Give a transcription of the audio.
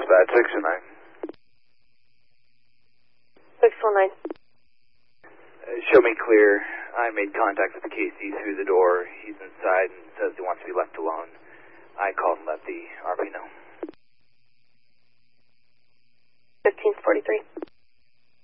Dispatch 609. 619. Show me clear. I made contact with the KC through the door. He's inside and says he wants to be left alone. I called and left the RP